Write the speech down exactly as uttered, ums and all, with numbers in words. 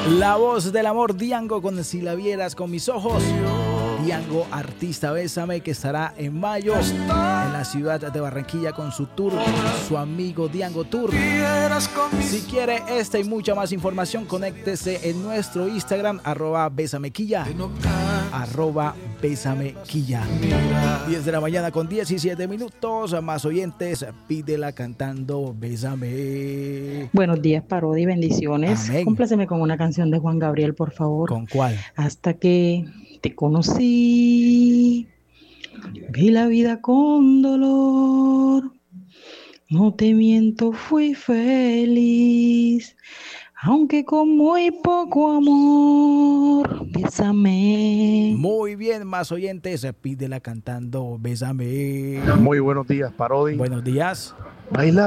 La voz del amor, Diango con Si la vieras con mis ojos. Diango, artista Bésame, que estará en mayo en la ciudad de Barranquilla con su tour, su amigo Diango Tour. Si quiere esta y mucha más información, conéctese en nuestro Instagram, arroba Bésamequilla, arroba Bésamequilla. diez de la mañana con diecisiete minutos, más oyentes, pídela cantando Bésame. Buenos días, Parodi, bendiciones. Amén. Compláceme con una canción de Juan Gabriel, por favor. ¿Con cuál? Hasta que te conocí, vi la vida con dolor. No te miento, fui feliz, aunque con muy poco amor. Bésame. Muy bien, más oyentes, pídela cantando Bésame. Muy buenos días, Parodi. Buenos días. Baila.